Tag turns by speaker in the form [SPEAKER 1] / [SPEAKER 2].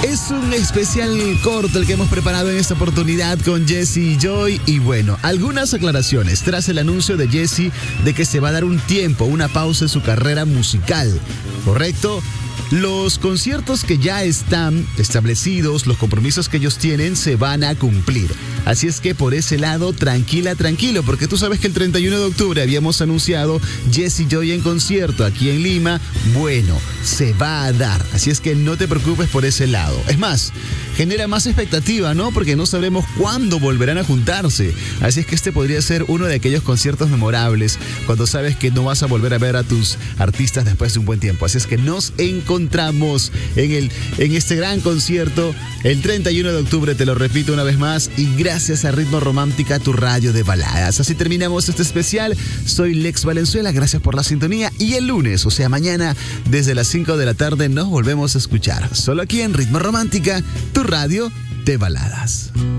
[SPEAKER 1] Es un especial corto el que hemos preparado en esta oportunidad con Jessie Joy. Y bueno, algunas aclaraciones tras el anuncio de Jessie de que se va a dar un tiempo, una pausa en su carrera musical, ¿correcto? Los conciertos que ya están establecidos, los compromisos que ellos tienen, se van a cumplir. Así es que por ese lado, tranquilo, porque tú sabes que el 31 de octubre habíamos anunciado Jessie Joy en concierto aquí en Lima. Bueno, se va a dar. Así es que no te preocupes por ese lado. Es más, genera más expectativa, ¿no? Porque no sabremos cuándo volverán a juntarse. Así es que este podría ser uno de aquellos conciertos memorables cuando sabes que no vas a volver a ver a tus artistas después de un buen tiempo. Así es que nos encontramos en este gran concierto el 31 de octubre, te lo repito una vez más, y gracias a Ritmo Romántica, tu radio de baladas. Así terminamos este especial. Soy Lex Valenzuela, gracias por la sintonía, y el lunes, o sea mañana, desde las 5 de la tarde nos volvemos a escuchar, solo aquí en Ritmo Romántica, tu radio de baladas.